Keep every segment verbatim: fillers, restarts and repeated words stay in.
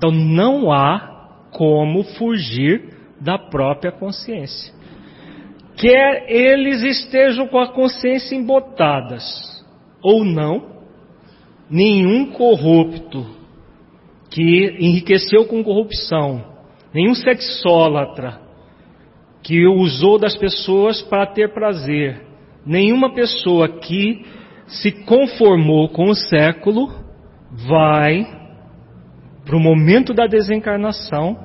Então não há como fugir da própria consciência. Quer eles estejam com a consciência embotadas ou não, nenhum corrupto que enriqueceu com corrupção, nenhum sexólatra que usou das pessoas para ter prazer, nenhuma pessoa que se conformou com o século vai, para o momento da desencarnação,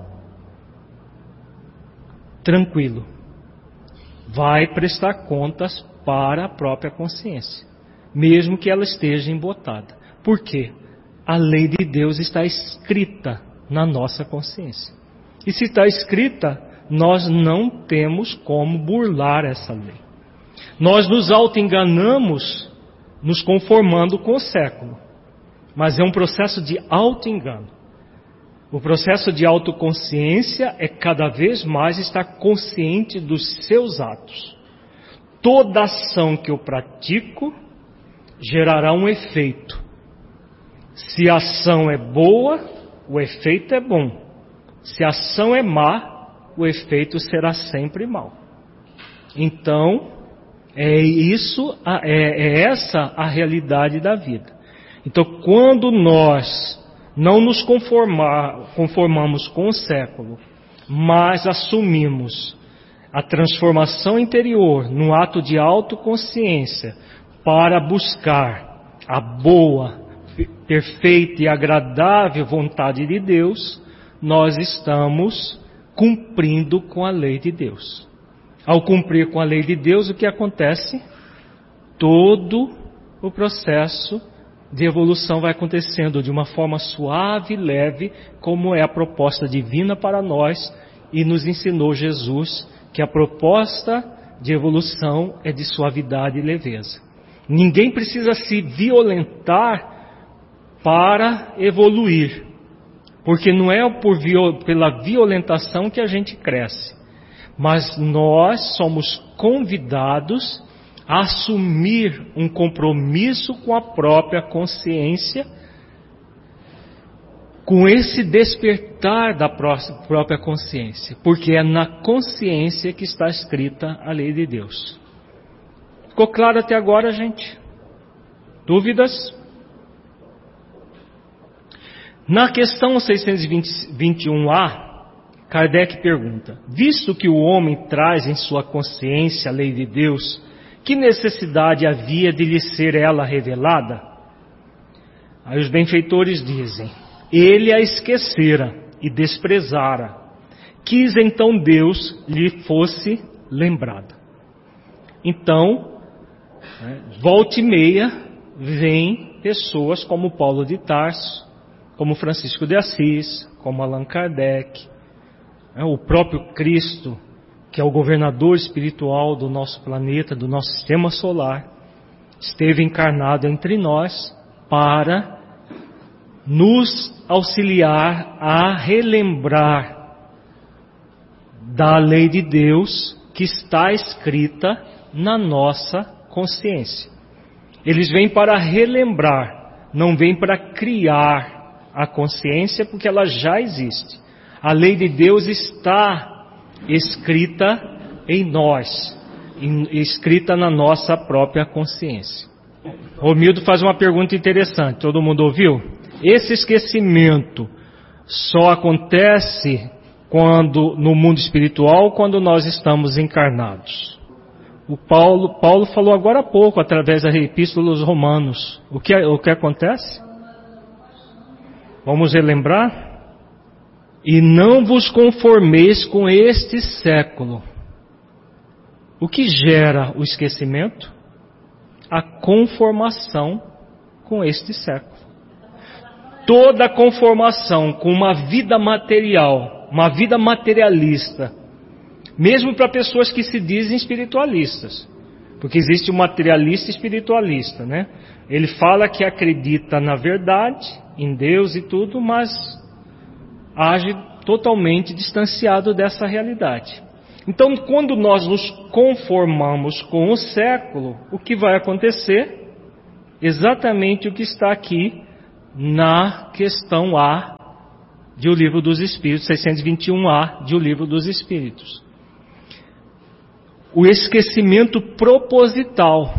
tranquilo. Vai prestar contas para a própria consciência, mesmo que ela esteja embotada. Por quê? A lei de Deus está escrita na nossa consciência. E se está escrita, nós não temos como burlar essa lei. Nós nos auto-enganamos nos conformando com o século. Mas é um processo de auto-engano. O processo de autoconsciência é cada vez mais estar consciente dos seus atos. Toda ação que eu pratico gerará um efeito. Se a ação é boa, o efeito é bom. Se a ação é má, o efeito será sempre mau. Então, é isso, é, é essa a realidade da vida. Então, quando nós não nos conformar, conformamos com o século, mas assumimos a transformação interior no ato de autoconsciência para buscar a boa, perfeita e agradável vontade de Deus, nós estamos cumprindo com a lei de Deus. Ao cumprir com a lei de Deus, o que acontece? Todo o processo de evolução vai acontecendo de uma forma suave e leve, como é a proposta divina para nós, e nos ensinou Jesus que a proposta de evolução é de suavidade e leveza. Ninguém precisa se violentar para evoluir, porque não é por viol- pela violentação que a gente cresce, mas nós somos convidados a assumir um compromisso com a própria consciência, com esse despertar da própria consciência, porque é na consciência que está escrita a lei de Deus. Ficou claro até agora, gente? Dúvidas? Na questão seiscentos e vinte e um A, Kardec pergunta: visto que o homem traz em sua consciência a lei de Deus, que necessidade havia de lhe ser ela revelada? Aí os benfeitores dizem: ele a esquecera e desprezara. Quis então Deus lhe fosse lembrada. Então, né, volta e meia, vem pessoas como Paulo de Tarso, como Francisco de Assis, como Allan Kardec, né, o próprio Cristo, que é o governador espiritual do nosso planeta, do nosso sistema solar, esteve encarnado entre nós para nos auxiliar a relembrar da lei de Deus que está escrita na nossa consciência. Eles vêm para relembrar, não vêm para criar a consciência, porque ela já existe. A lei de Deus está escrita em nós, escrita na nossa própria consciência. Romildo faz uma pergunta interessante, todo mundo ouviu? Esse esquecimento só acontece quando, no mundo espiritual, quando nós estamos encarnados. O Paulo, Paulo falou agora há pouco, através da Epístola aos Romanos. O que, o que acontece? Vamos relembrar? E não vos conformeis com este século. O que gera o esquecimento? A conformação com este século. Toda conformação com uma vida material, uma vida materialista, mesmo para pessoas que se dizem espiritualistas, porque existe o materialista espiritualista, né? Ele fala que acredita na verdade, em Deus e tudo, mas age totalmente distanciado dessa realidade. Então, quando nós nos conformamos com o século, o que vai acontecer? Exatamente o que está aqui na questão A de O Livro dos Espíritos, seiscentos e vinte e um A de O Livro dos Espíritos. O esquecimento proposital.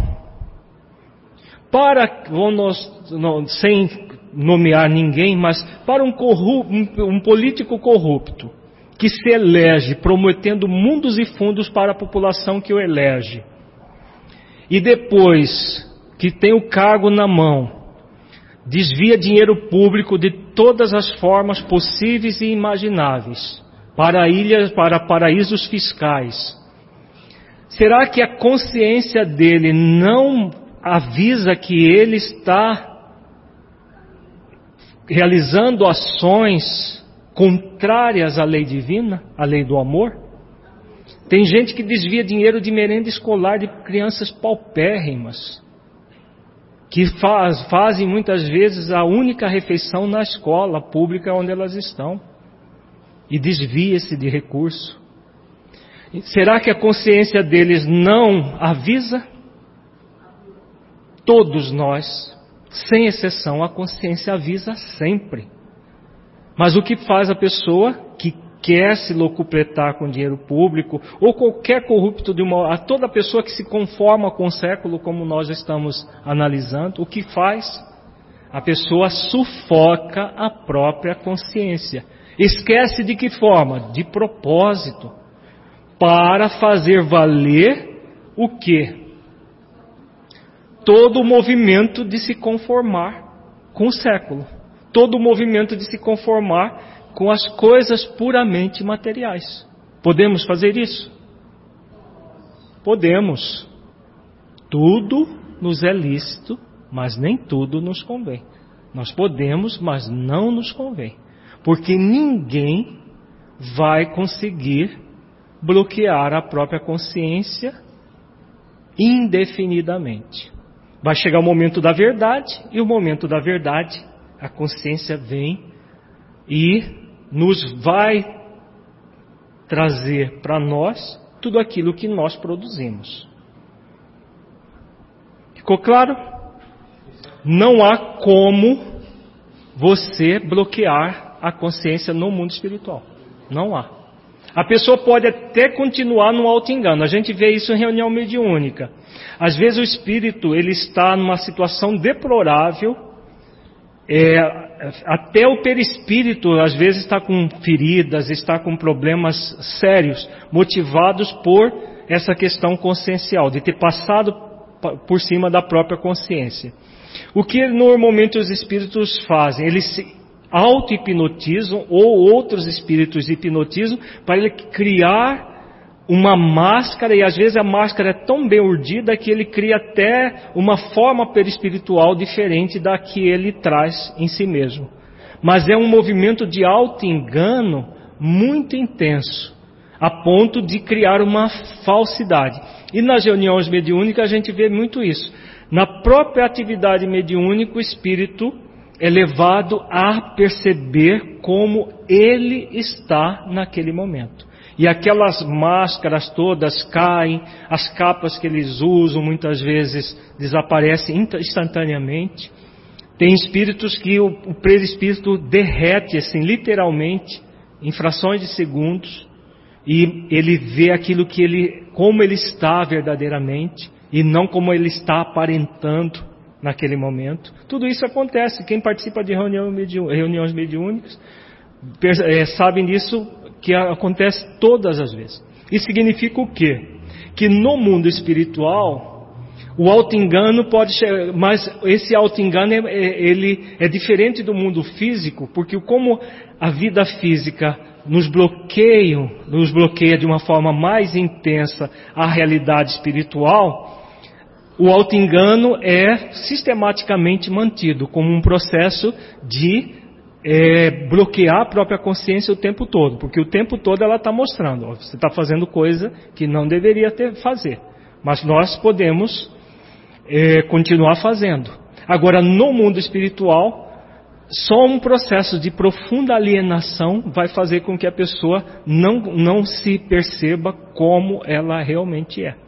Para, vamos, não, sem nomear ninguém, mas para um, corru, um, um político corrupto, que se elege prometendo mundos e fundos para a população que o elege, e depois que tem o cargo na mão, desvia dinheiro público de todas as formas possíveis e imagináveis, para ilhas, para paraísos fiscais. Será que a consciência dele não avisa que ele está realizando ações contrárias à lei divina, à lei do amor? Tem gente que desvia dinheiro de merenda escolar de crianças paupérrimas, que faz, fazem muitas vezes a única refeição na escola pública onde elas estão, e desvia-se de recurso. Será que a consciência deles não avisa? Todos nós, sem exceção, a consciência avisa sempre. Mas o que faz a pessoa que quer se locupletar com dinheiro público, ou qualquer corrupto, de uma, a toda pessoa que se conforma com o século, como nós estamos analisando, o que faz? A pessoa sufoca a própria consciência. Esquece de que forma? De propósito. Para fazer valer o quê? Todo o movimento de se conformar com o século. Todo o movimento de se conformar com as coisas puramente materiais. Podemos fazer isso? Podemos. Tudo nos é lícito, mas nem tudo nos convém. Nós podemos, mas não nos convém. Porque ninguém vai conseguir bloquear a própria consciência indefinidamente. Vai chegar o momento da verdade, e o momento da verdade, a consciência vem e nos vai trazer para nós tudo aquilo que nós produzimos. Ficou claro? Não há como você bloquear a consciência no mundo espiritual. Não há. A pessoa pode até continuar no auto-engano. A gente vê isso em reunião mediúnica. Às vezes o espírito ele está numa situação deplorável. É, até o perispírito às vezes está com feridas, está com problemas sérios, motivados por essa questão consciencial, de ter passado por cima da própria consciência. O que normalmente os espíritos fazem? Eles se auto-hipnotizam, ou outros espíritos hipnotizam, para ele criar uma máscara, e às vezes a máscara é tão bem urdida que ele cria até uma forma perispiritual diferente da que ele traz em si mesmo. Mas é um movimento de auto-engano muito intenso, a ponto de criar uma falsidade. E nas reuniões mediúnicas a gente vê muito isso. Na própria atividade mediúnica, o espírito é levado a perceber como ele está naquele momento. E aquelas máscaras todas caem, as capas que eles usam muitas vezes desaparecem instantaneamente. Tem espíritos que o, o perispírito derrete assim, literalmente, em frações de segundos, e ele vê aquilo que ele, como ele está verdadeiramente, e não como ele está aparentando naquele momento. Tudo isso acontece. Quem participa de reunião mediú, reuniões mediúnicas é, sabem disso, que acontece todas as vezes. Isso significa o quê? Que no mundo espiritual o auto-engano pode chegar, mas esse auto-engano é, ele é diferente do mundo físico, porque como a vida física nos bloqueia, nos bloqueia de uma forma mais intensa a realidade espiritual, o auto-engano é sistematicamente mantido como um processo de é, bloquear a própria consciência o tempo todo, porque o tempo todo ela está mostrando, ó, você está fazendo coisa que não deveria ter, fazer, mas nós podemos é, continuar fazendo. Agora, no mundo espiritual, só um processo de profunda alienação vai fazer com que a pessoa não, não se perceba como ela realmente é.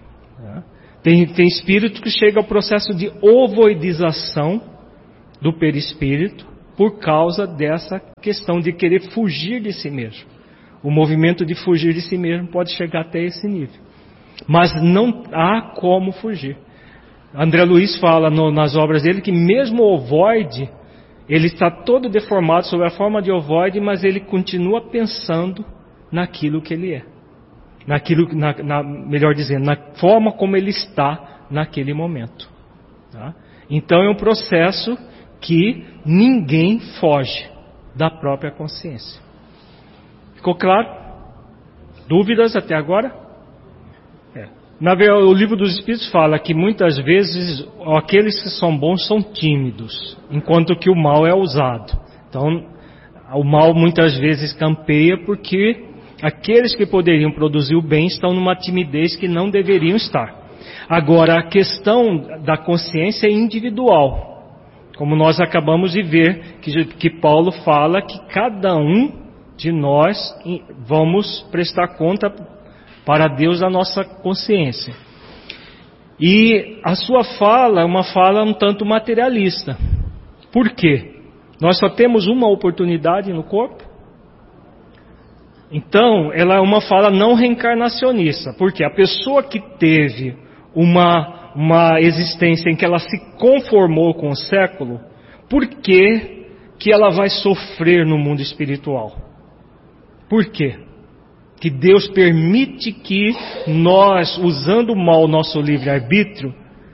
Tem, tem espírito que chega ao processo de ovoidização do perispírito, por causa dessa questão de querer fugir de si mesmo. O movimento de fugir de si mesmo pode chegar até esse nível. Mas não há como fugir. André Luiz fala no, nas obras dele que mesmo o ovoide, ele está todo deformado sob a forma de ovoide, mas ele continua pensando naquilo que ele é. Naquilo, na, na, melhor dizendo, na forma como ele está naquele momento. Tá? Então é um processo que ninguém foge da própria consciência. Ficou claro? Dúvidas até agora? É. Na, o livro dos Espíritos fala que muitas vezes aqueles que são bons são tímidos, enquanto que o mal é ousado. Então, o mal muitas vezes campeia porque aqueles que poderiam produzir o bem estão numa timidez que não deveriam estar. Agora, a questão da consciência é individual. Como nós acabamos de ver, que, que Paulo fala que cada um de nós vamos prestar conta para Deus da nossa consciência. E a sua fala é uma fala um tanto materialista. Por quê? Nós só temos uma oportunidade no corpo. Então, ela é uma fala não reencarnacionista. Porque a pessoa que teve uma, uma existência em que ela se conformou com o século, por que que ela vai sofrer no mundo espiritual? Por quê? Que Deus permite que nós, usando mal o nosso livre-arbítrio,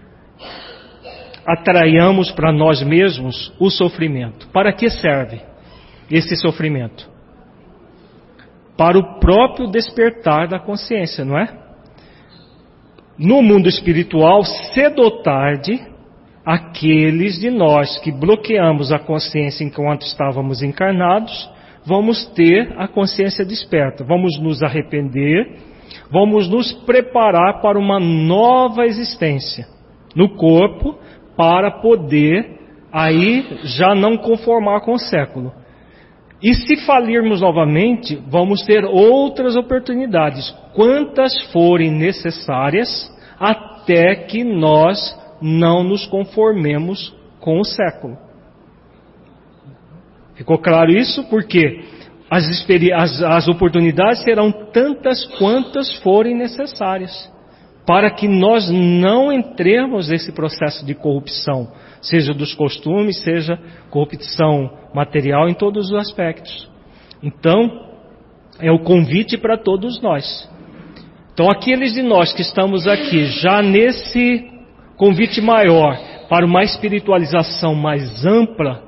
atraiamos para nós mesmos o sofrimento. Para que serve esse sofrimento? Para o próprio despertar da consciência, não é? No mundo espiritual, cedo ou tarde, aqueles de nós que bloqueamos a consciência enquanto estávamos encarnados, vamos ter a consciência desperta, vamos nos arrepender, vamos nos preparar para uma nova existência no corpo, para poder aí já não conformar com o século. E se falirmos novamente, vamos ter outras oportunidades, quantas forem necessárias, até que nós não nos conformemos com o século. Ficou claro isso? Porque as, as, as oportunidades serão tantas quantas forem necessárias, para que nós não entremos nesse processo de corrupção, seja dos costumes, seja corrupção material em todos os aspectos. Então, é o convite para todos nós. Então, aqueles de nós que estamos aqui, já nesse convite maior, para uma espiritualização mais ampla,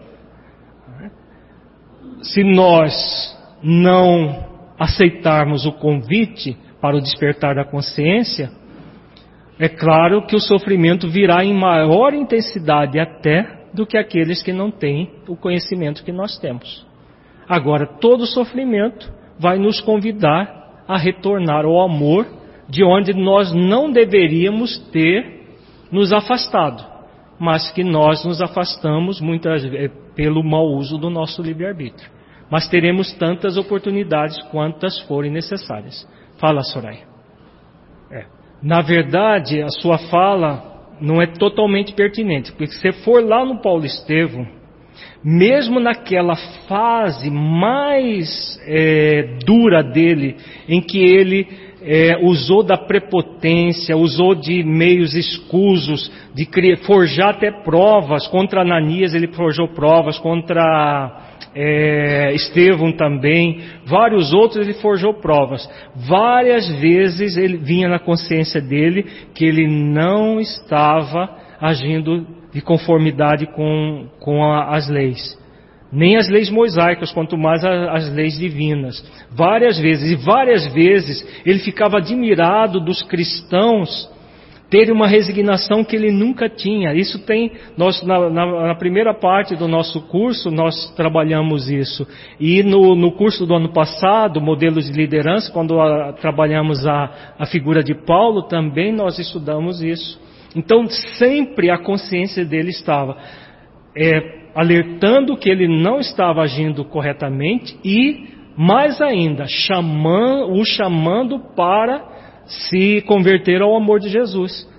se nós não aceitarmos o convite para o despertar da consciência, é claro que o sofrimento virá em maior intensidade até do que aqueles que não têm o conhecimento que nós temos. Agora, todo sofrimento vai nos convidar a retornar ao amor, de onde nós não deveríamos ter nos afastado, mas que nós nos afastamos muitas vezes pelo mau uso do nosso livre-arbítrio. Mas teremos tantas oportunidades quantas forem necessárias. Fala, Soraya. É. Na verdade, a sua fala não é totalmente pertinente, porque se você for lá no Paulo Estevão, mesmo naquela fase mais é, dura dele, em que ele é, usou da prepotência, usou de meios escusos, de criar, forjar até provas, contra Ananias ele forjou provas, contra é, Estevão também, vários outros ele forjou provas. Várias vezes ele vinha na consciência dele que ele não estava agindo de conformidade com, com a, as leis. Nem as leis mosaicas, quanto mais a, as leis divinas. Várias vezes, e várias vezes ele ficava admirado dos cristãos terem uma resignação que ele nunca tinha. Isso tem, nós, na, na, na primeira parte do nosso curso, nós trabalhamos isso. E no, no curso do ano passado, Modelos de Liderança, quando a, trabalhamos a, a figura de Paulo, também nós estudamos isso. Então, sempre a consciência dele estava é, alertando que ele não estava agindo corretamente e, mais ainda, chamando, o chamando para se converter ao amor de Jesus.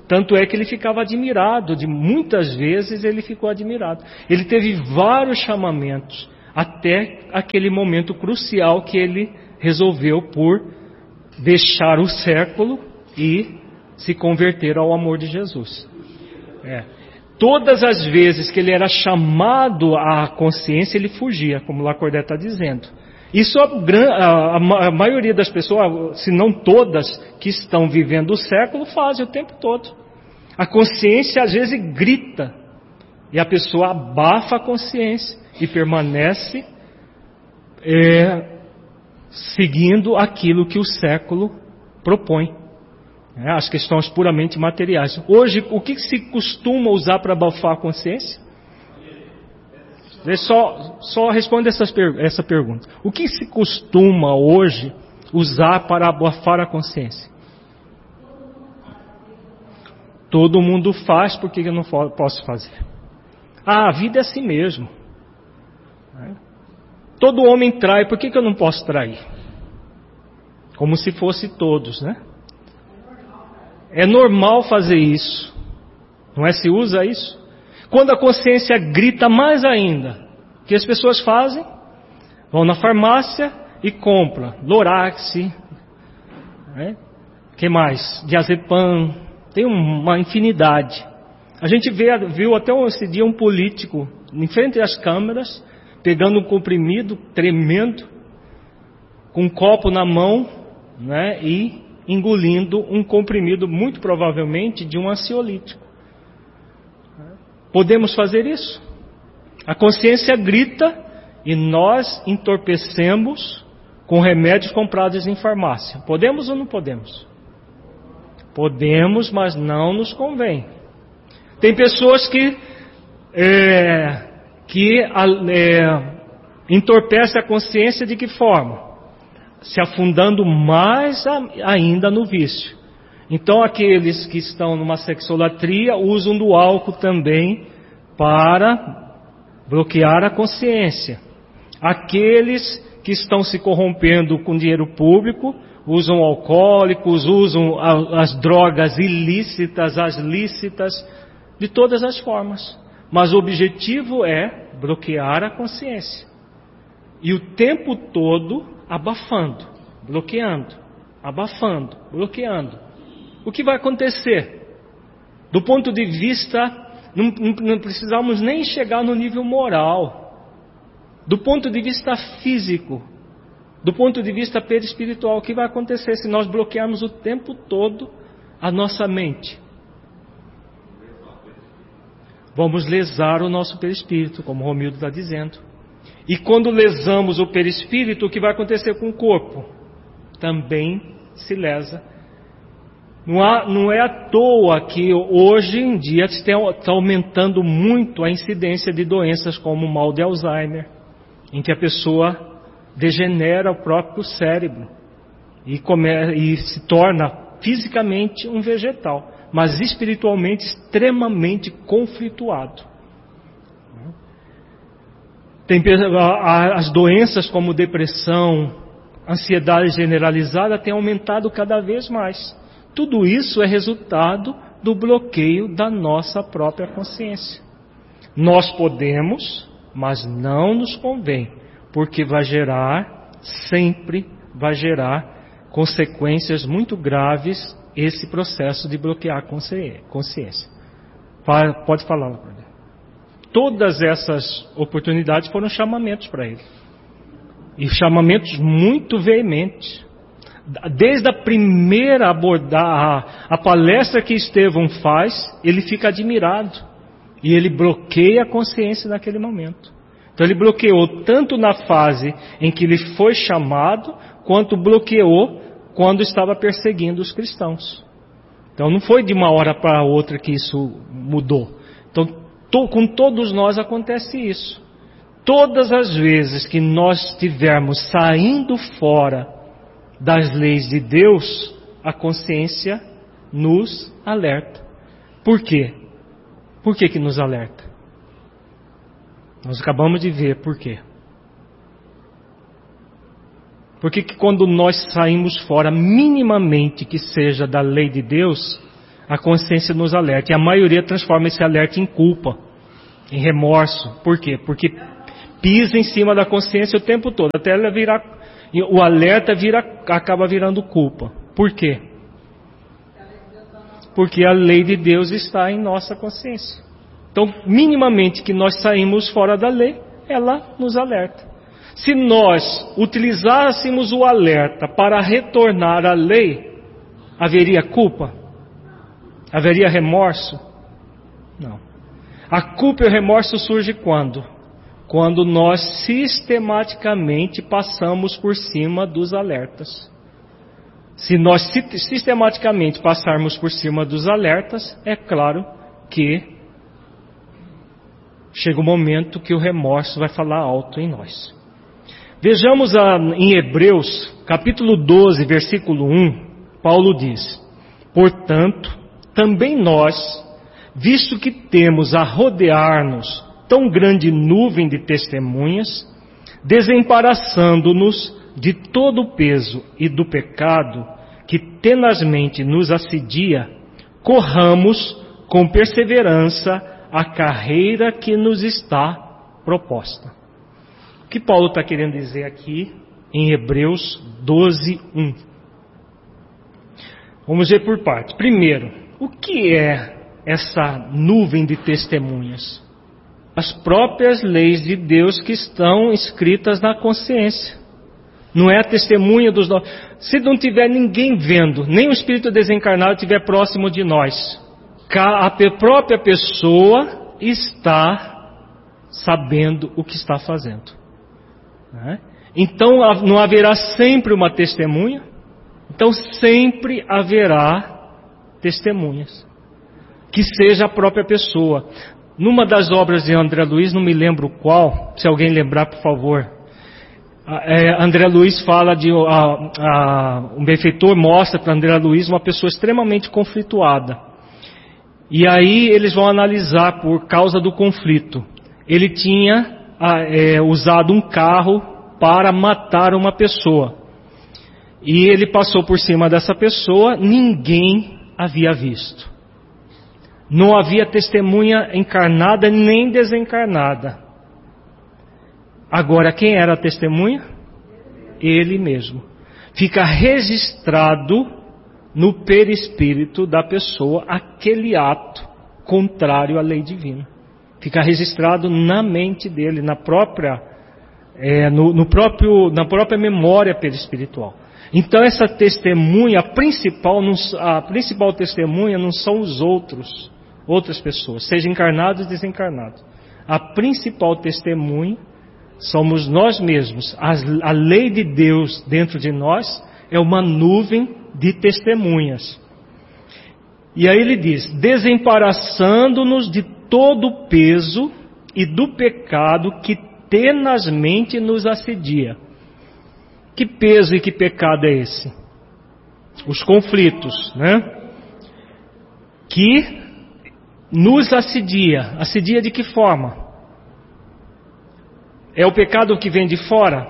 Tanto é que ele ficava admirado, de muitas vezes ele ficou admirado. Ele teve vários chamamentos, até aquele momento crucial que ele resolveu por deixar o século e se converter ao amor de Jesus. É. Todas as vezes que ele era chamado à consciência, ele fugia, como Lacordaire está dizendo. Isso a, a, a maioria das pessoas, se não todas, que estão vivendo o século, fazem o tempo todo. A consciência às vezes grita, e a pessoa abafa a consciência e permanece é, seguindo aquilo que o século propõe. É, as questões puramente materiais. Hoje, o que se costuma usar para abafar a consciência? Só, só responde essas, essa pergunta. O que se costuma hoje usar para abafar a consciência? Todo mundo faz, por que eu não posso fazer? Ah, a vida é assim mesmo. Todo homem trai, por que eu não posso trair? Como se fosse todos, né? É normal fazer isso. Não é? Se usa isso. Quando a consciência grita mais ainda, o que as pessoas fazem? Vão na farmácia e compram Lorax, né? Que mais? Diazepam. Tem uma infinidade. A gente vê, viu até esse dia um político em frente às câmeras, pegando um comprimido tremendo, com um copo na mão, né, e engolindo um comprimido, muito provavelmente, de um ansiolítico. Podemos fazer isso? A consciência grita e nós entorpecemos com remédios comprados em farmácia. Podemos ou não podemos? Podemos, mas não nos convém. Tem pessoas que, é, que é, entorpecem a consciência de que forma? Se afundando mais ainda no vício. Então aqueles que estão numa sexolatria usam do álcool também para bloquear a consciência. Aqueles que estão se corrompendo com dinheiro público usam alcoólicos, usam as drogas ilícitas, as lícitas, de todas as formas. Mas o objetivo é bloquear a consciência. E o tempo todo abafando, bloqueando, abafando, bloqueando. O que vai acontecer? Do ponto de vista, não, não, não precisamos nem chegar no nível moral. Do ponto de vista físico, do ponto de vista perispiritual, o que vai acontecer se nós bloquearmos o tempo todo a nossa mente? Vamos lesar o nosso perispírito, como o Romildo está dizendo. E quando lesamos o perispírito, o que vai acontecer com o corpo? Também se lesa. Não, há, não é à toa que hoje em dia está aumentando muito a incidência de doenças como o mal de Alzheimer, em que a pessoa degenera o próprio cérebro e, come, e se torna fisicamente um vegetal, mas espiritualmente extremamente conflituado. Tem as doenças como depressão, ansiedade generalizada têm aumentado cada vez mais. Tudo isso é resultado do bloqueio da nossa própria consciência. Nós podemos, mas não nos convém, porque vai gerar, sempre vai gerar consequências muito graves esse processo de bloquear a consciência. Pode falar, Lacordaire. Todas essas oportunidades foram chamamentos para ele. E chamamentos muito veementes. Desde a primeira abordagem, a palestra que Estevão faz, ele fica admirado. E ele bloqueia a consciência naquele momento. Então ele bloqueou tanto na fase em que ele foi chamado, quanto bloqueou quando estava perseguindo os cristãos. Então não foi de uma hora para outra que isso mudou. Então to, com todos nós acontece isso. Todas as vezes que nós estivermos saindo fora das leis de Deus, a consciência nos alerta. Por quê? Por que que nos alerta? Nós acabamos de ver por quê. Porque que quando nós saímos fora, minimamente que seja da lei de Deus, A consciência nos alerta. E a maioria transforma esse alerta em culpa, em remorso. Por quê? Porque pisa em cima da consciência o tempo todo. Até ela virar, o alerta vira, acaba virando culpa. Por quê? Porque a lei de Deus está em nossa consciência. Então, minimamente que nós saímos fora da lei, ela nos alerta. Se nós utilizássemos o alerta para retornar à lei, haveria culpa? Haveria remorso? Não. A culpa e o remorso surgem quando? Quando nós sistematicamente passamos por cima dos alertas. Se nós sistematicamente passarmos por cima dos alertas, é claro que chega o momento que o remorso vai falar alto em nós. Vejamos a, em Hebreus, capítulo doze, versículo um, Paulo diz: portanto, também nós, visto que temos a rodear-nos tão grande nuvem de testemunhas, desembaraçando-nos de todo o peso e do pecado que tenazmente nos assedia, corramos com perseverança a carreira que nos está proposta. O que Paulo está querendo dizer aqui em Hebreus doze, um? Vamos ver por partes. Primeiro, o que é essa nuvem de testemunhas? As próprias leis de Deus que estão escritas na consciência. Não é a testemunha dos nossos. Se não tiver ninguém vendo, nem o espírito desencarnado estiver próximo de nós, a própria pessoa está sabendo o que está fazendo. Então não haverá sempre uma testemunha? Então sempre haverá testemunhas. Que seja a própria pessoa. Numa das obras de André Luiz, não me lembro qual, se alguém lembrar, por favor. É, André Luiz fala de... A, a, um benfeitor mostra para André Luiz uma pessoa extremamente conflituada. E aí eles vão analisar por causa do conflito. Ele tinha é, usado um carro para matar uma pessoa. E ele passou por cima dessa pessoa, ninguém havia visto. Não havia testemunha encarnada nem desencarnada. Agora, quem era a testemunha? Ele mesmo. Fica registrado no perispírito da pessoa aquele ato contrário à lei divina. Fica registrado na mente dele, na própria, é, no, no próprio, na própria memória perispiritual. Então essa testemunha, a principal, não, a principal testemunha não são os outros, outras pessoas, seja encarnados ou desencarnados. A principal testemunha somos nós mesmos. A, a lei de Deus dentro de nós é uma nuvem de testemunhas. E aí ele diz: desembaraçando-nos de todo o peso e do pecado que tenazmente nos assedia. Que peso e que pecado é esse? Os conflitos, né? Que nos assedia. Assedia de que forma? É o pecado que vem de fora?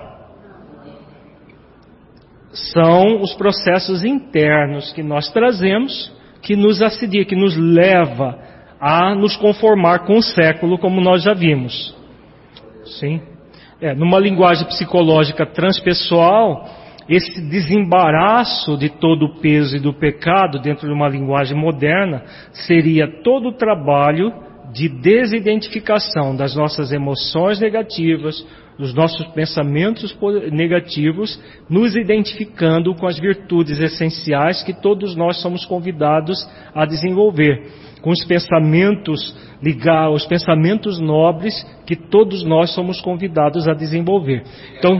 São os processos internos que nós trazemos, que nos assedia, que nos leva a nos conformar com o século, como nós já vimos. Sim. É, numa linguagem psicológica transpessoal, esse desembaraço de todo o peso e do pecado, dentro de uma linguagem moderna, seria todo o trabalho de desidentificação das nossas emoções negativas, dos nossos pensamentos negativos, nos identificando com as virtudes essenciais que todos nós somos convidados a desenvolver, com os pensamentos ligados, os pensamentos nobres que todos nós somos convidados a desenvolver. Então,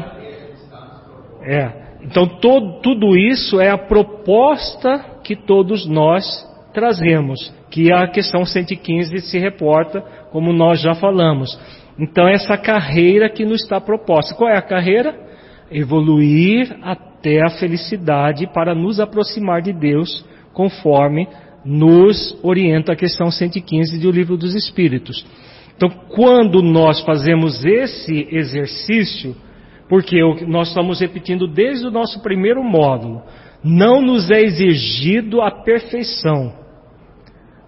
é, então todo, tudo isso é a proposta que todos nós trazemos, que a questão cento e quinze se reporta, como nós já falamos. Então essa carreira que nos está proposta. Qual é a carreira? Evoluir até a felicidade para nos aproximar de Deus, conforme nos orienta a questão cento e quinze do Livro dos Espíritos. Então, quando nós fazemos esse exercício, porque nós estamos repetindo desde o nosso primeiro módulo, não nos é exigido a perfeição.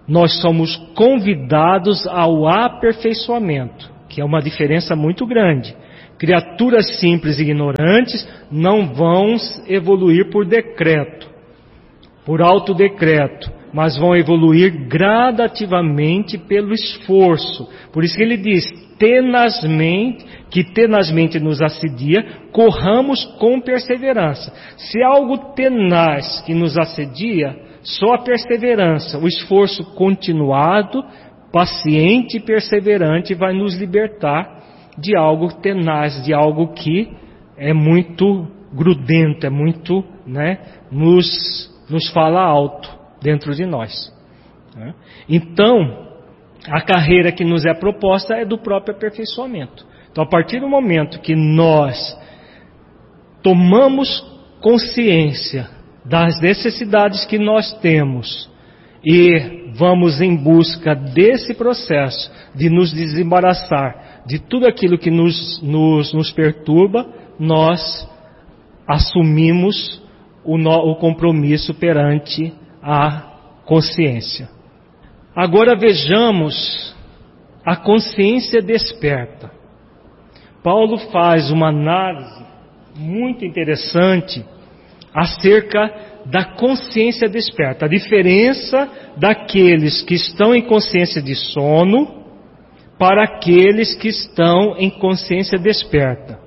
nós somos convidados ao aperfeiçoamento, que é uma diferença muito grande. Criaturas simples e ignorantes não vão evoluir por decreto, por autodecreto, mas vão evoluir gradativamente pelo esforço. Por isso que ele diz, tenazmente, que tenazmente nos assedia, corramos com perseverança. Se há algo tenaz que nos assedia, só a perseverança, o esforço continuado, paciente e perseverante vai nos libertar de algo tenaz, de algo que é muito grudento, é muito, né, nos, nos fala alto dentro de nós. Né? Então, a carreira que nos é proposta é do próprio aperfeiçoamento. Então, a partir do momento que nós tomamos consciência das necessidades que nós temos e vamos em busca desse processo de nos desembaraçar de tudo aquilo que nos, nos, nos perturba, nós assumimos o, no, o compromisso perante a consciência. Agora vejamos a consciência desperta. Paulo faz uma análise muito interessante acerca da consciência desperta, a diferença daqueles que estão em consciência de sono para aqueles que estão em consciência desperta.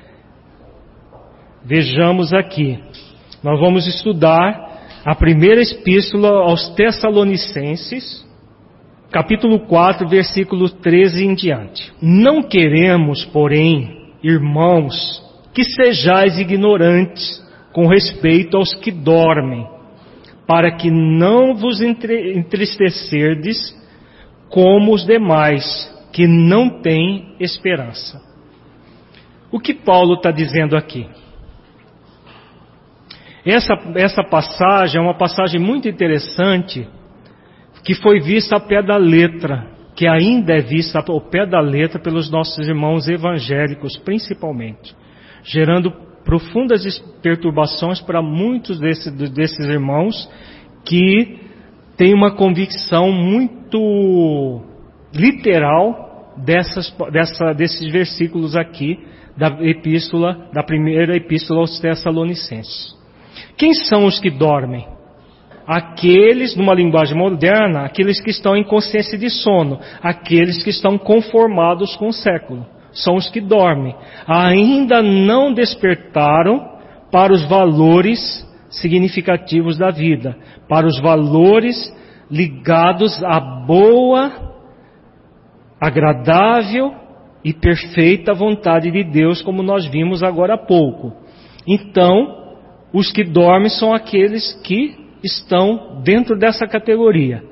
Vejamos aqui, nós vamos estudar a primeira epístola aos Tessalonicenses, capítulo quatro, versículo treze em diante. Não queremos, porém, irmãos, que sejais ignorantes com respeito aos que dormem, para que não vos entristecerdes como os demais, que não têm esperança. O que Paulo está dizendo aqui? Essa, essa passagem é uma passagem muito interessante, que foi vista ao pé da letra, que ainda é vista ao pé da letra pelos nossos irmãos evangélicos, principalmente, gerando profundas perturbações para muitos desses, desses irmãos que têm uma convicção muito literal dessas, dessa, desses versículos aqui da epístola, da primeira epístola aos Tessalonicenses. Quem são os que dormem? Aqueles, numa linguagem moderna, aqueles que estão em consciência de sono, aqueles que estão conformados com o século. São os que dormem. Ainda não despertaram para os valores significativos da vida, para os valores ligados à boa, agradável e perfeita vontade de Deus, como nós vimos agora há pouco. Então, os que dormem são aqueles que estão dentro dessa categoria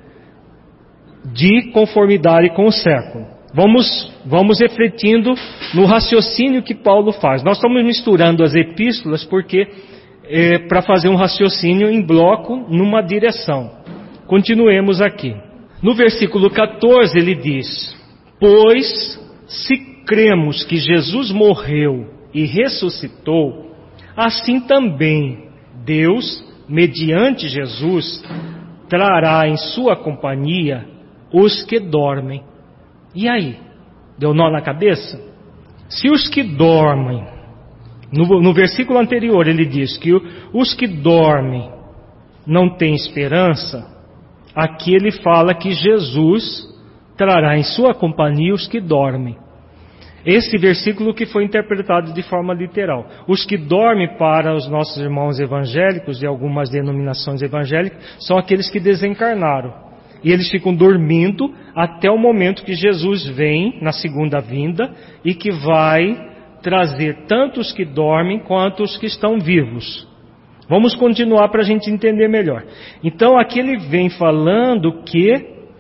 de conformidade com o século. Vamos, vamos refletindo no raciocínio que Paulo faz. Nós estamos misturando as epístolas porque é, para fazer um raciocínio em bloco numa direção. Continuemos aqui. No versículo catorze ele diz: pois se cremos que Jesus morreu e ressuscitou, assim também Deus, mediante Jesus, trará em sua companhia os que dormem. E aí? Deu nó na cabeça? Se os que dormem, no, no versículo anterior ele diz que os que dormem não têm esperança, aqui ele fala que Jesus trará em sua companhia os que dormem. Esse versículo que foi interpretado de forma literal. Os que dormem, para os nossos irmãos evangélicos, de algumas denominações evangélicas, são aqueles que desencarnaram. E eles ficam dormindo até o momento que Jesus vem na segunda vinda e que vai trazer tanto os que dormem quanto os que estão vivos. Vamos continuar para a gente entender melhor. Então aqui ele vem falando que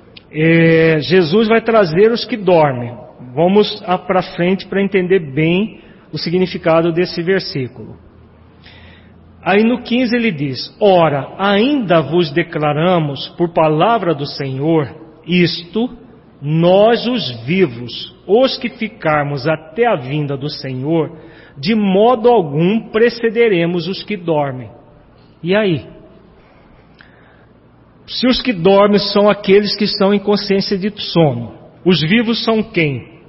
é, Jesus vai trazer os que dormem. Vamos para frente para entender bem o significado desse versículo. Aí no quinze ele diz: ora, ainda vos declaramos por palavra do Senhor isto, nós os vivos, os que ficarmos até a vinda do Senhor, de modo algum precederemos os que dormem. E aí? Se os que dormem são aqueles que estão em consciência de sono, os vivos são quem?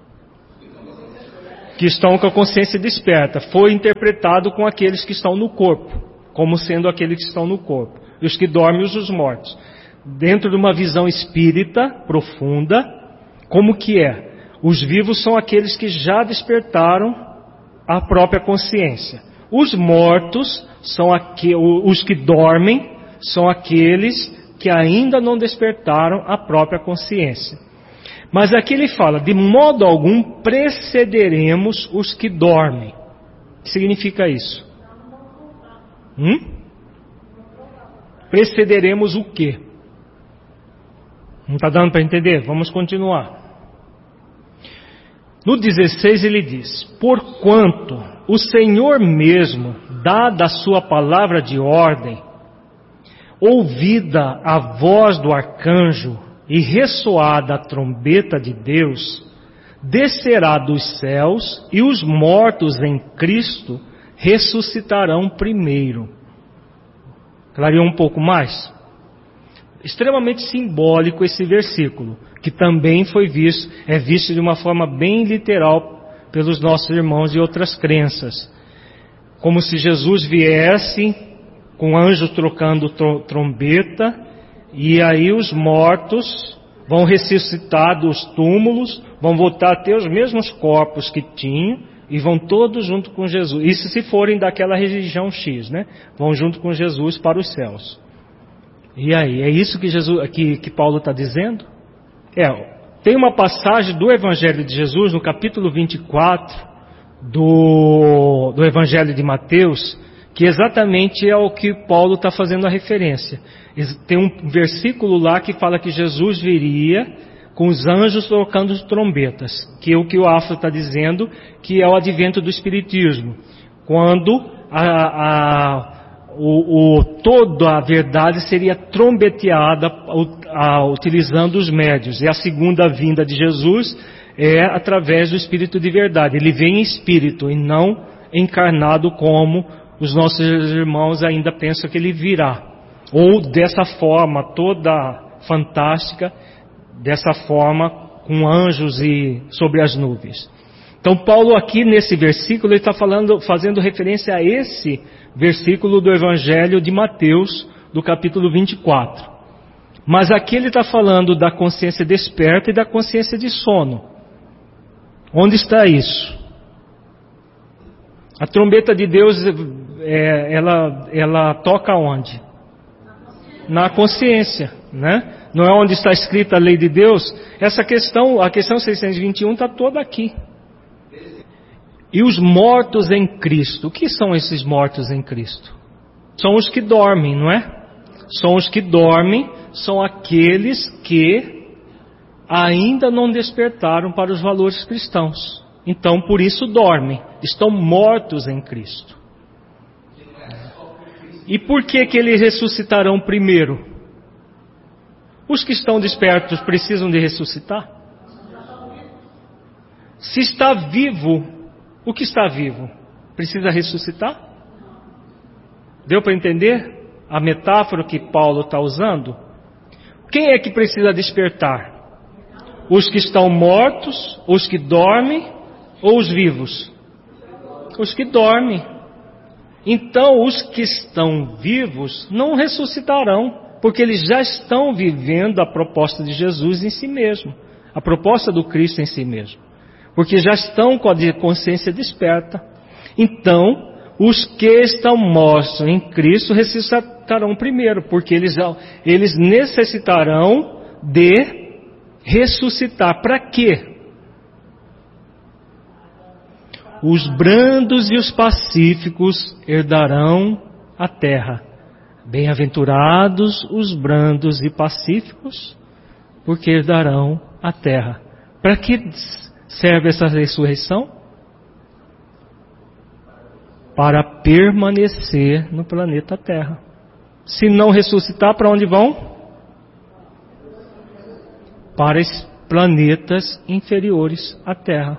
Que estão com a consciência desperta. Foi interpretado com aqueles que estão no corpo, como sendo aqueles que estão no corpo. E os que dormem, os mortos. Dentro de uma visão espírita profunda, como que é? Os vivos são aqueles que já despertaram a própria consciência. Os mortos são aqui, os que dormem, são aqueles que ainda não despertaram a própria consciência. Mas aqui ele fala, de modo algum precederemos os que dormem. O que significa isso? Hum? Precederemos o quê? Não está dando para entender? Vamos continuar. No dezesseis ele diz, porquanto o Senhor mesmo, dada a sua palavra de ordem, ouvida a voz do arcanjo e ressoada a trombeta de Deus, descerá dos céus e os mortos em Cristo ressuscitarão primeiro. Clareou um pouco mais? Extremamente simbólico esse versículo, que também foi visto, é visto de uma forma bem literal pelos nossos irmãos de outras crenças. Como se Jesus viesse com anjos trocando trombeta, e aí os mortos vão ressuscitar dos túmulos, vão voltar a ter os mesmos corpos que tinham, e vão todos junto com Jesus. Isso se forem daquela religião X, né? Vão junto com Jesus para os céus. E aí, é isso que, Jesus, que, que Paulo está dizendo? É, tem uma passagem do Evangelho de Jesus, no capítulo vinte e quatro, do, do Evangelho de Mateus, que exatamente é o que Paulo está fazendo a referência. Tem um versículo lá que fala que Jesus viria com os anjos tocando trombetas, que é o que o Afro está dizendo, que é o advento do Espiritismo, quando a, a, o, o, toda a verdade seria trombeteada a, a, utilizando os médios, e a segunda vinda de Jesus é através do Espírito de verdade. Ele vem em espírito e não encarnado como os nossos irmãos ainda pensam que ele virá, ou dessa forma toda fantástica, dessa forma com anjos e sobre as nuvens. Então Paulo aqui nesse versículo ele está falando, fazendo referência a esse versículo do Evangelho de Mateus, do capítulo vinte e quatro. Mas aqui ele está falando da consciência desperta e da consciência de sono. Onde está isso? A trombeta de Deus, é, ela, ela toca onde? Na consciência, né? Não é onde está escrita a lei de Deus? Essa questão, a questão seiscentos e vinte e um está toda aqui. E os mortos em Cristo, o que são esses mortos em Cristo? São os que dormem, não é? São os que dormem, são aqueles que ainda não despertaram para os valores cristãos. Então, por isso dormem, estão mortos em Cristo. E por que que eles ressuscitarão primeiro? Os que estão despertos precisam de ressuscitar? Se está vivo, o que está vivo? Precisa ressuscitar? Deu para entender a metáfora que Paulo está usando? Quem é que precisa despertar? Os que estão mortos, os que dormem ou os vivos? Os que dormem. Então os que estão vivos não ressuscitarão, porque eles já estão vivendo a proposta de Jesus em si mesmo, a proposta do Cristo em si mesmo, porque já estão com a consciência desperta. Então, os que estão mortos em Cristo ressuscitarão primeiro, porque eles, eles necessitarão de ressuscitar. Para quê? Os brandos e os pacíficos herdarão a terra. Bem-aventurados os brandos e pacíficos, porque herdarão a terra. Para que serve essa ressurreição? Para permanecer no planeta Terra. Se não ressuscitar, para onde vão? Para os planetas inferiores à Terra.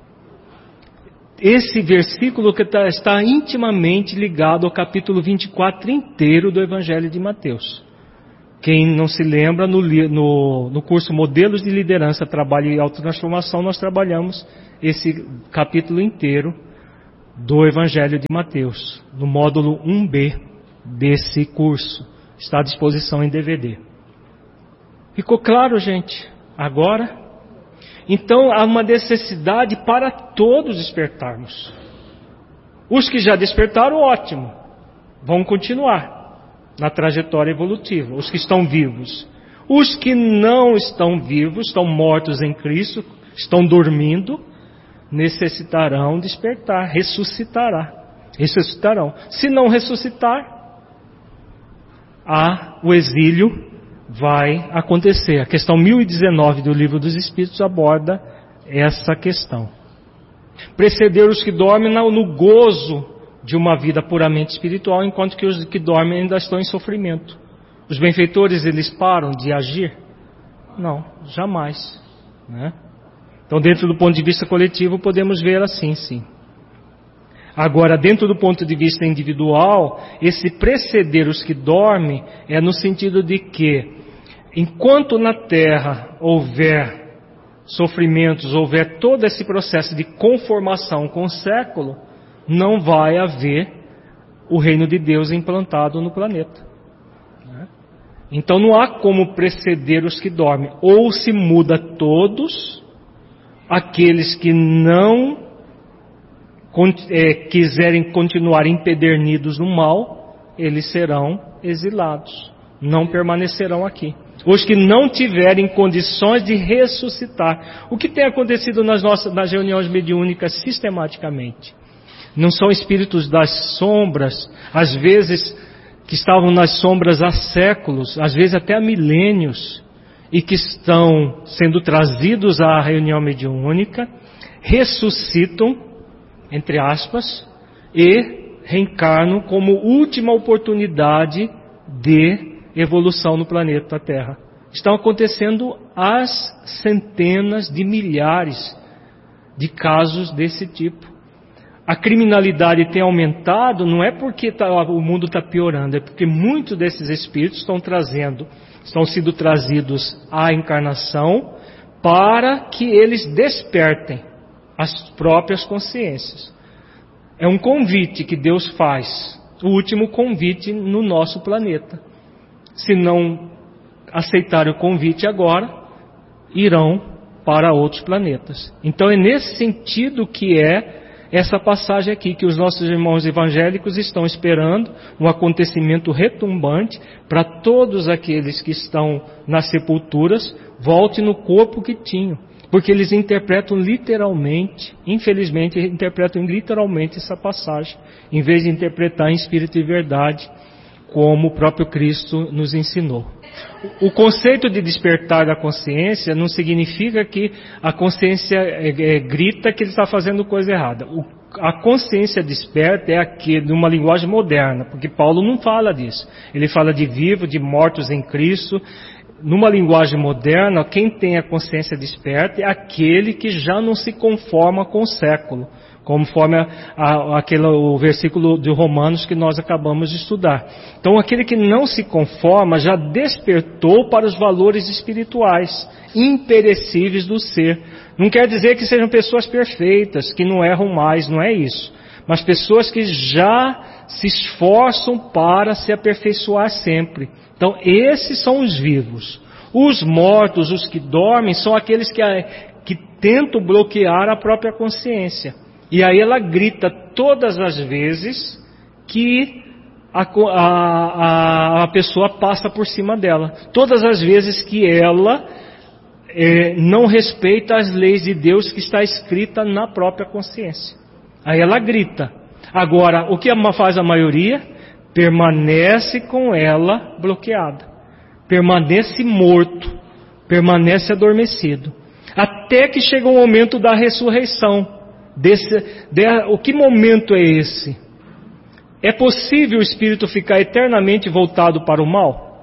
Esse versículo que está, está intimamente ligado ao capítulo vinte e quatro inteiro do Evangelho de Mateus. Quem não se lembra, no, no, no curso Modelos de Liderança, Trabalho e Autotransformação, nós trabalhamos esse capítulo inteiro do Evangelho de Mateus, no módulo um B desse curso. Está à disposição em D V D. Ficou claro, gente? Agora? Então há uma necessidade para todos despertarmos. Os que já despertaram, ótimo. Vão continuar na trajetória evolutiva, os que estão vivos. Os que não estão vivos, estão mortos em Cristo, estão dormindo, necessitarão despertar, ressuscitará, ressuscitarão. Se não ressuscitar, ah, o exílio vai acontecer. A questão mil e dezenove do Livro dos Espíritos aborda essa questão. Preceder os que dormem no gozo de uma vida puramente espiritual, enquanto que os que dormem ainda estão em sofrimento. Os benfeitores, eles param de agir? Não, jamais, né? Então, dentro do ponto de vista coletivo, podemos ver assim, sim. Agora, dentro do ponto de vista individual, esse preceder os que dormem é no sentido de que, enquanto na Terra houver sofrimentos, houver todo esse processo de conformação com o século, não vai haver o reino de Deus implantado no planeta. Então não há como preceder os que dormem. Ou se muda todos, aqueles que não é, quiserem continuar empedernidos no mal, eles serão exilados, não permanecerão aqui. Os que não tiverem condições de ressuscitar. O que tem acontecido nas nossas nas reuniões mediúnicas sistematicamente? Não são espíritos das sombras, às vezes que estavam nas sombras há séculos, às vezes até há milênios, e que estão sendo trazidos à reunião mediúnica, ressuscitam, entre aspas, e reencarnam como última oportunidade de evolução no planeta Terra. Estão acontecendo às centenas de milhares de casos desse tipo. A criminalidade tem aumentado, não é porque tá, o mundo está piorando, é porque muitos desses espíritos estão trazendo, estão sendo trazidos à encarnação para que eles despertem as próprias consciências. É um convite que Deus faz, o último convite no nosso planeta. Se não aceitarem o convite agora, irão para outros planetas. Então é nesse sentido que é essa passagem aqui, que os nossos irmãos evangélicos estão esperando um acontecimento retumbante para todos aqueles que estão nas sepulturas voltem no corpo que tinham, porque eles interpretam literalmente, infelizmente interpretam literalmente essa passagem, em vez de interpretar em espírito e verdade, como o próprio Cristo nos ensinou. O conceito de despertar da consciência não significa que a consciência é, é, grita que ele está fazendo coisa errada. O, a consciência desperta é aqui, numa linguagem moderna, porque Paulo não fala disso. Ele fala de vivo, de mortos em Cristo. Numa linguagem moderna, quem tem a consciência desperta é aquele que já não se conforma com o século, conforme a, a, aquele, o versículo de Romanos que nós acabamos de estudar. Então, aquele que não se conforma já despertou para os valores espirituais, imperecíveis do ser. Não quer dizer que sejam pessoas perfeitas, que não erram mais, não é isso. Mas pessoas que já se esforçam para se aperfeiçoar sempre. Então, esses são os vivos. Os mortos, os que dormem, são aqueles que, que tentam bloquear a própria consciência. E aí ela grita todas as vezes que a, a, a pessoa passa por cima dela. Todas as vezes que ela é, não respeita as leis de Deus que está escrita na própria consciência. Aí ela grita. Agora, o que faz a maioria? Permanece com ela bloqueada. Permanece morto. Permanece adormecido. Até que chega o momento da ressurreição. Desse, de, o que momento é esse? É possível o espírito ficar eternamente voltado para o mal?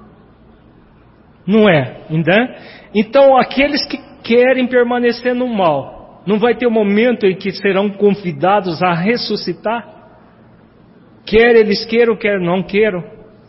Não é, né? Então aqueles que querem permanecer no mal, não vai ter um momento em que serão convidados a ressuscitar? Quer eles queiram, quer não queiram.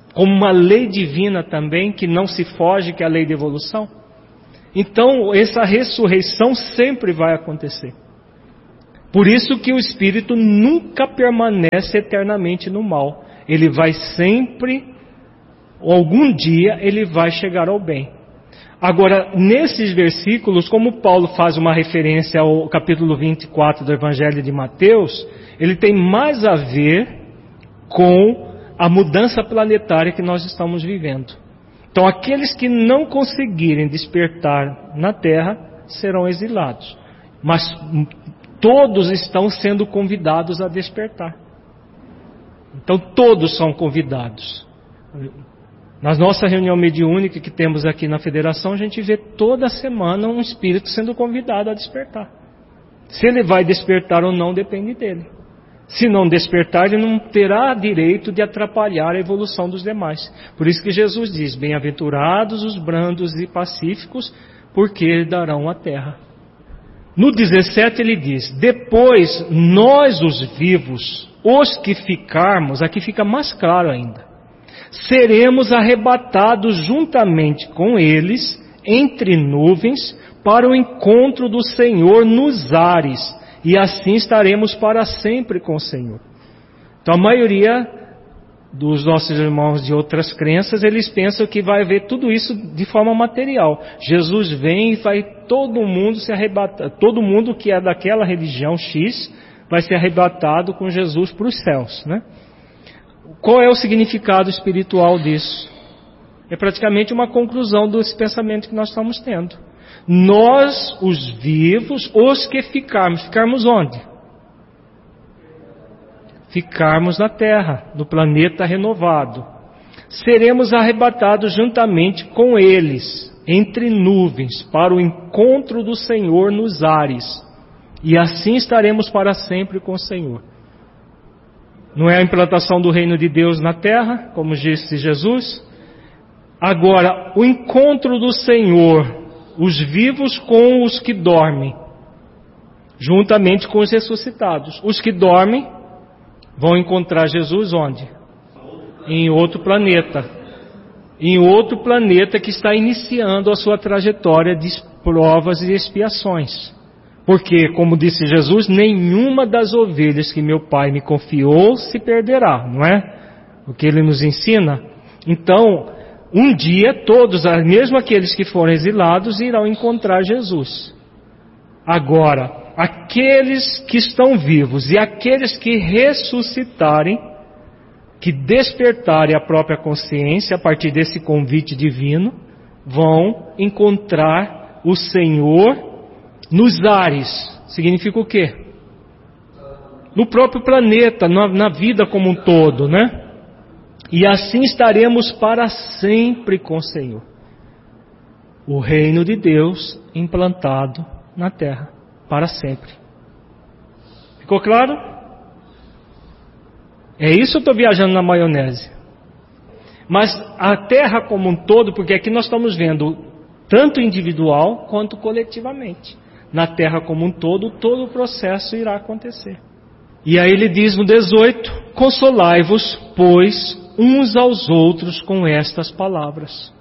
como uma lei divina também, que não se foge, que é a lei da evolução. Então, essa ressurreição sempre vai acontecer. Por isso que o espírito nunca permanece eternamente no mal. Ele vai sempre, algum dia, ele vai chegar ao bem. Agora, nesses versículos, como Paulo faz uma referência ao capítulo vinte e quatro do Evangelho de Mateus, ele tem mais a ver com a mudança planetária que nós estamos vivendo. Então, aqueles que não conseguirem despertar na Terra serão exilados. Mas todos estão sendo convidados a despertar. Então, todos são convidados. Na nossa reunião mediúnica que temos aqui na Federação, a gente vê toda semana um espírito sendo convidado a despertar. Se ele vai despertar ou não, depende dele. Se não despertar, ele não terá direito de atrapalhar a evolução dos demais. Por isso que Jesus diz, bem-aventurados os brandos e pacíficos, porque herdarão a terra. No dezessete ele diz, depois nós os vivos, os que ficarmos, aqui fica mais claro ainda, seremos arrebatados juntamente com eles, entre nuvens, para o encontro do Senhor nos ares, e assim estaremos para sempre com o Senhor. Então a maioria dos nossos irmãos de outras crenças, eles pensam que vai haver tudo isso de forma material. Jesus vem e vai todo mundo se arrebatar, todo mundo que é daquela religião X vai ser arrebatado com Jesus para os céus, né? Qual é o significado espiritual disso? É praticamente uma conclusão desse pensamento que nós estamos tendo. Nós, os vivos, os que ficarmos, ficarmos onde? Ficarmos na Terra, no planeta renovado. Seremos arrebatados juntamente com eles, entre nuvens, para o encontro do Senhor nos ares. E assim estaremos para sempre com o Senhor. Não é a implantação do reino de Deus na Terra, como disse Jesus? Agora, o encontro do Senhor, os vivos com os que dormem, juntamente com os ressuscitados. Os que dormem vão encontrar Jesus onde? Em outro planeta. Em outro planeta que está iniciando a sua trajetória de provas e expiações. Porque, como disse Jesus, nenhuma das ovelhas que meu Pai me confiou se perderá, não é? O que ele nos ensina. Então, um dia todos, mesmo aqueles que foram exilados, irão encontrar Jesus. Agora, aqueles que estão vivos e aqueles que ressuscitarem, que despertarem a própria consciência a partir desse convite divino, vão encontrar o Senhor nos ares. Significa o quê? No próprio planeta, na, na vida como um todo, né? E assim estaremos para sempre com o Senhor. O reino de Deus implantado na terra, para sempre. Ficou claro? É isso que eu estou viajando na maionese. Mas a terra como um todo, porque aqui nós estamos vendo tanto individual quanto coletivamente. Na terra como um todo, todo o processo irá acontecer. E aí ele diz no dezoito, consolai-vos, pois, uns aos outros com estas palavras.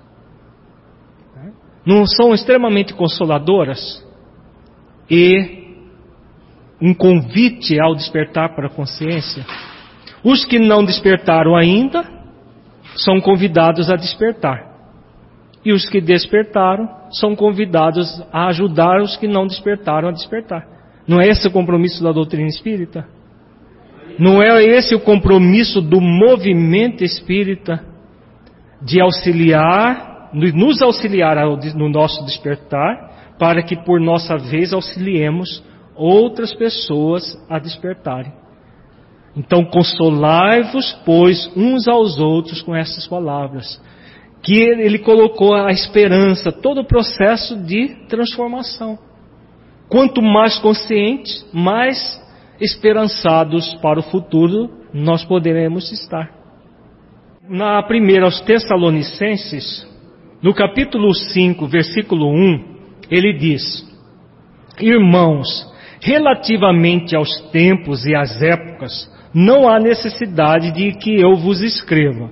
Não são extremamente consoladoras? E um convite ao despertar para a consciência? Os que não despertaram ainda, são convidados a despertar. E os que despertaram, são convidados a ajudar os que não despertaram a despertar. Não é esse o compromisso da doutrina espírita? Não é esse o compromisso do movimento espírita de auxiliar, nos auxiliar no nosso despertar, para que por nossa vez auxiliemos outras pessoas a despertarem. Então, consolai-vos, pois, uns aos outros com essas palavras. Que ele colocou a esperança, todo o processo de transformação. Quanto mais conscientes, mais esperançados para o futuro nós poderemos estar. Na primeira aos Tessalonicenses, no capítulo cinco, versículo um, ele diz: irmãos, relativamente aos tempos e às épocas, não há necessidade de que eu vos escreva,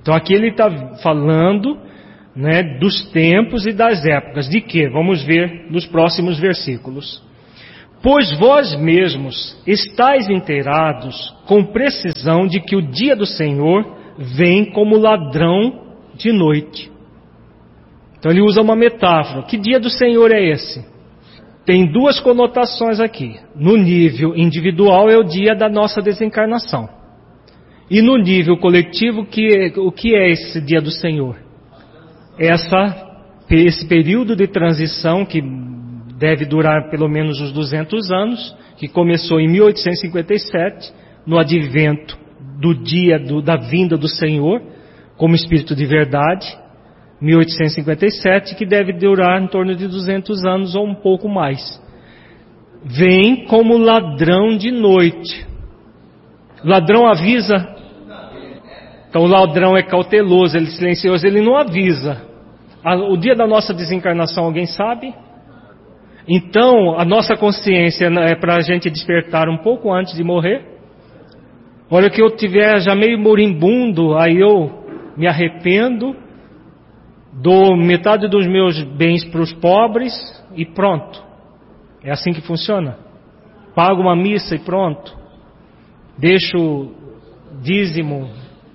Então aqui ele está falando, né, dos tempos e das épocas. De quê? Vamos ver nos próximos versículos. Pois vós mesmos estáis inteirados com precisão de que o dia do Senhor vem como ladrão de noite. Então ele usa uma metáfora. Que dia do Senhor é esse? Tem duas conotações aqui. No nível individual é o dia da nossa desencarnação. E no nível coletivo, que, o que é esse dia do Senhor? Essa, esse período de transição que deve durar pelo menos uns duzentos anos, que começou em mil oitocentos e cinquenta e sete, no advento do dia do, da vinda do Senhor, como Espírito de verdade, mil oitocentos e cinquenta e sete, que deve durar em torno de duzentos anos ou um pouco mais. Vem como ladrão de noite. Ladrão avisa. Então o ladrão é cauteloso, ele é silencioso, ele não avisa. O dia da nossa desencarnação, alguém sabe? Então a nossa consciência é para a gente despertar um pouco antes de morrer. Olha, que eu tiver já meio moribundo, aí eu me arrependo, dou metade dos meus bens para os pobres e pronto. É assim que funciona. Pago uma missa e pronto. Deixo dízimo.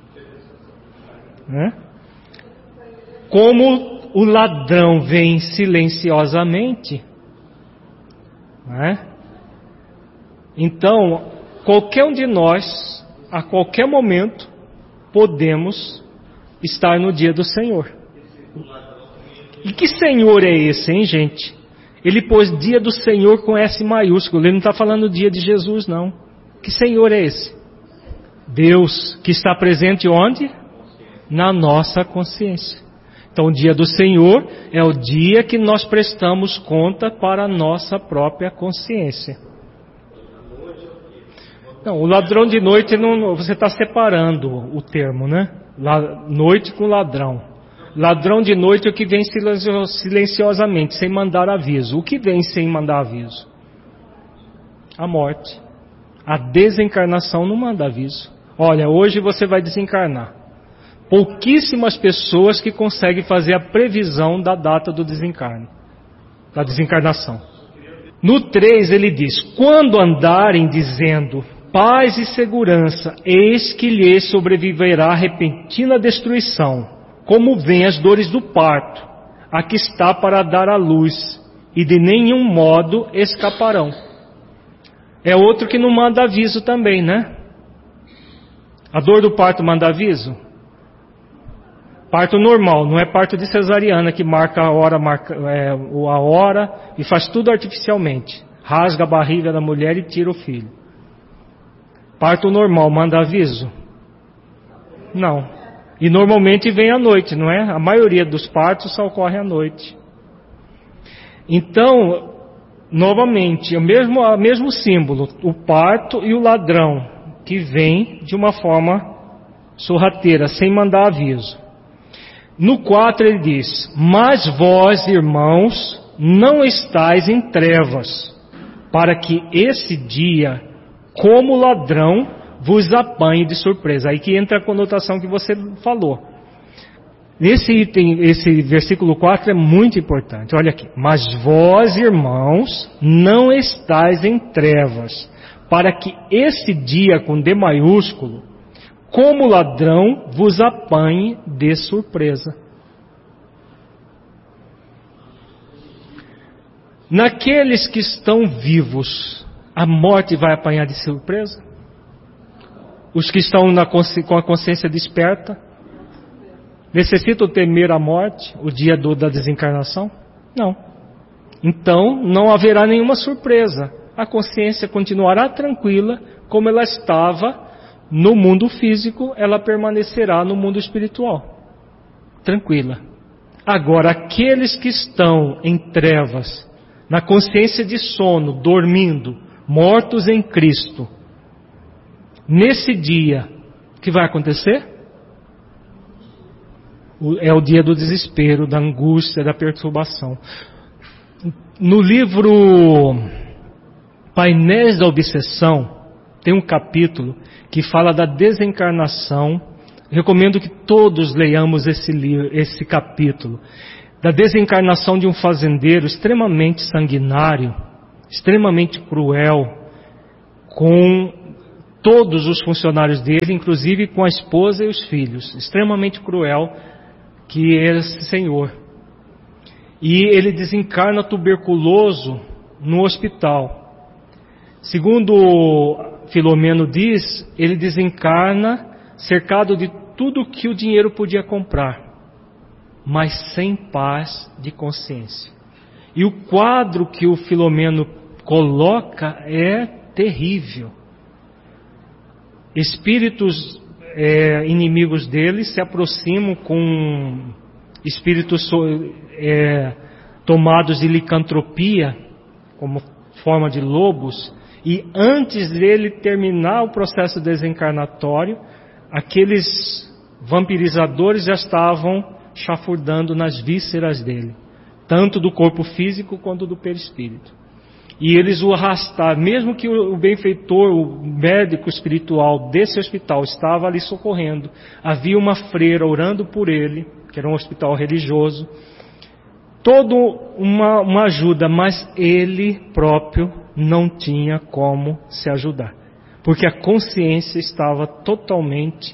Né? Como o ladrão vem silenciosamente, né? Então qualquer um de nós, a qualquer momento, podemos estar no dia do Senhor. E que Senhor é esse, hein, gente? Ele pôs dia do Senhor com S maiúsculo. Ele não está falando dia de Jesus, não. Que Senhor é esse? Deus, que está presente onde? Na nossa consciência. Então o dia do Senhor é o dia que nós prestamos conta para a nossa própria consciência. Não, o ladrão de noite, não, você está separando o termo, né? La, noite com ladrão. Ladrão de noite é o que vem silenciosamente, sem mandar aviso. O que vem sem mandar aviso? A morte. A desencarnação não manda aviso. Olha, hoje você vai desencarnar. Pouquíssimas pessoas que conseguem fazer a previsão da data do desencarne, da desencarnação. No três ele diz: quando andarem dizendo paz e segurança, eis que lhes sobreviverá repentina destruição, como vêm as dores do parto, a que está para dar à luz, e de nenhum modo escaparão. É outro que não manda aviso também, né? A dor do parto manda aviso? Parto normal, não é parto de cesariana que marca a hora, marca, é, a hora e faz tudo artificialmente. Rasga a barriga da mulher e tira o filho. Parto normal, manda aviso? Não. E normalmente vem à noite, não é? A maioria dos partos só ocorre à noite. Então, novamente, o mesmo, o mesmo símbolo, o parto e o ladrão, que vem de uma forma sorrateira, sem mandar aviso. No quatro ele diz: mas vós, irmãos, não estáis em trevas, para que esse dia, como ladrão, vos apanhe de surpresa. Aí que entra a conotação que você falou. Esse item, esse versículo quatro é muito importante. Olha aqui: mas vós, irmãos, não estáis em trevas, para que esse dia, com D maiúsculo, como ladrão, vos apanhe de surpresa. Naqueles que estão vivos, a morte vai apanhar de surpresa? Os que estão na consci... com a consciência desperta, necessitam temer a morte, o dia do, da desencarnação? Não. Então, não haverá nenhuma surpresa. A consciência continuará tranquila, como ela estava no mundo físico, ela permanecerá no mundo espiritual, tranquila. Agora, aqueles que estão em trevas, na consciência de sono, dormindo, mortos em Cristo, nesse dia, o que vai acontecer? É o dia do desespero, da angústia, da perturbação. No livro Painéis da Obsessão, tem um capítulo que fala da desencarnação recomendo que todos leiamos esse livro, esse capítulo, da desencarnação de um fazendeiro extremamente sanguinário, extremamente cruel, com todos os funcionários dele, inclusive com a esposa e os filhos, extremamente cruel, que era esse senhor. E ele desencarna tuberculoso no hospital. Segundo Filomeno diz, ele desencarna cercado de tudo que o dinheiro podia comprar, mas sem paz de consciência. E o quadro que o Filomeno coloca é terrível. Espíritos é, inimigos dele se aproximam com espíritos é, tomados de licantropia, como forma de lobos, e antes dele terminar o processo desencarnatório, aqueles vampirizadores já estavam chafurdando nas vísceras dele, tanto do corpo físico quanto do perispírito. E eles o arrastaram, mesmo que o benfeitor, o médico espiritual desse hospital estava ali socorrendo, havia uma freira orando por ele, que era um hospital religioso, toda uma, uma ajuda, mas ele próprio não tinha como se ajudar, porque a consciência estava totalmente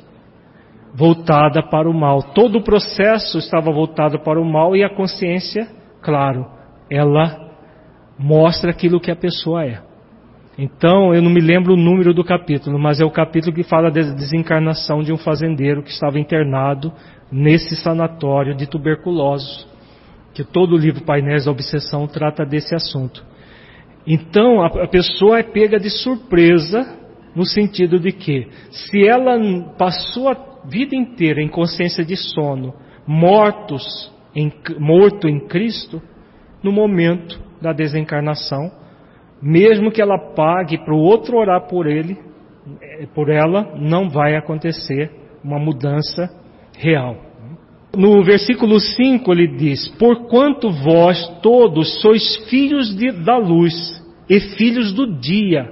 voltada para o mal. Todo o processo estava voltado para o mal e a consciência, claro, ela mostra aquilo que a pessoa é. Então, eu não me lembro o número do capítulo, mas é o capítulo que fala da desencarnação de um fazendeiro que estava internado nesse sanatório de tuberculosos, que todo o livro Painéis da Obsessão trata desse assunto. Então, a, a pessoa é pega de surpresa, no sentido de que, se ela passou a vida inteira em consciência de sono, mortos em, morto em Cristo, no momento da desencarnação, mesmo que ela pague para o outro orar por ele, por ela, não vai acontecer uma mudança real. No versículo cinco ele diz: porquanto vós todos sois filhos de, da luz e filhos do dia,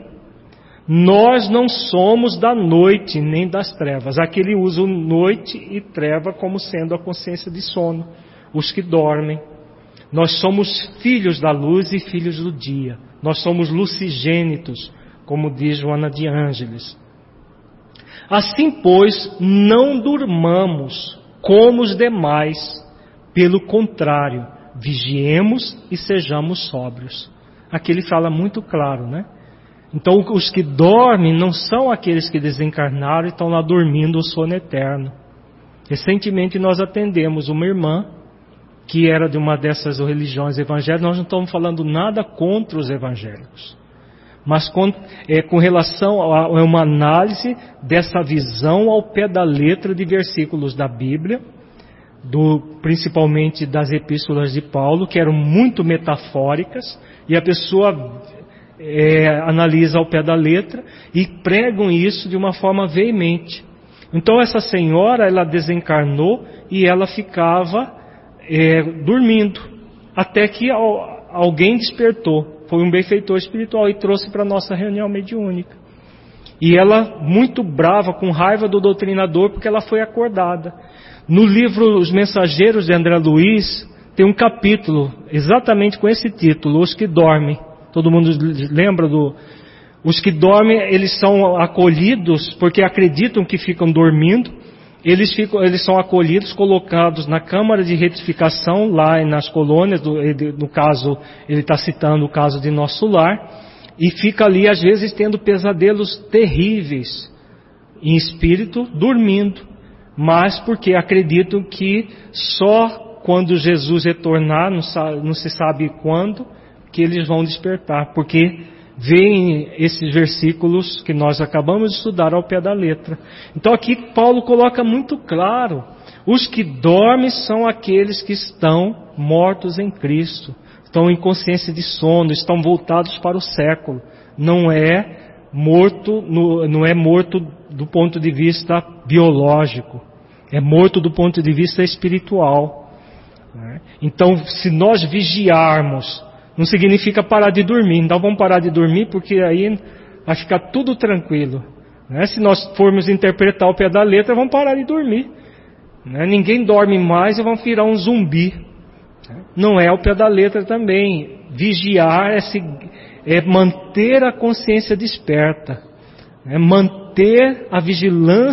nós não somos da noite nem das trevas. Aqui ele usa o noite e treva como sendo a consciência de sono, os que dormem. Nós somos filhos da luz e filhos do dia. Nós somos lucigênitos, como diz Joana de Ângeles. Assim, pois, não durmamos como os demais. Pelo contrário, vigiemos e sejamos sóbrios. Aqui ele fala muito claro, né? Então, os que dormem não são aqueles que desencarnaram e estão lá dormindo o sono eterno. Recentemente nós atendemos uma irmã que era de uma dessas religiões evangélicas. Nós não estamos falando nada contra os evangélicos, mas com, é, com relação a, a uma análise dessa visão ao pé da letra de versículos da Bíblia, do, principalmente das epístolas de Paulo, que eram muito metafóricas, e a pessoa é, analisa ao pé da letra e pregam isso de uma forma veemente. Então essa senhora, ela desencarnou e ela ficava É, dormindo, até que alguém despertou, foi um benfeitor espiritual e trouxe para a nossa reunião mediúnica. E ela, muito brava, com raiva do doutrinador, porque ela foi acordada. No livro Os Mensageiros de André Luiz, tem um capítulo exatamente com esse título, Os que Dormem. Todo mundo lembra do... Os que dormem, eles são acolhidos porque acreditam que ficam dormindo. Eles, ficam, eles são acolhidos, colocados na Câmara de Retificação, lá nas colônias, do, no caso, ele está citando o caso de Nosso Lar, e fica ali, às vezes, tendo pesadelos terríveis, em espírito, dormindo, mas porque acreditam que só quando Jesus retornar, não, sabe, não se sabe quando, que eles vão despertar, porque veem esses versículos que nós acabamos de estudar ao pé da letra. Então aqui Paulo coloca muito claro: os que dormem são aqueles que estão mortos em Cristo, estão em consciência de sono, estão voltados para o século. Não é morto, não é morto do ponto de vista biológico, é morto do ponto de vista espiritual. Então, se nós vigiarmos, não significa parar de dormir. Então vamos parar de dormir, porque aí vai ficar tudo tranquilo. Né? Se nós formos interpretar o pé da letra, vamos parar de dormir. Né? Ninguém dorme mais e vão virar um zumbi. Não é o pé da letra também. Vigiar é, se, é manter a consciência desperta. É manter a vigilância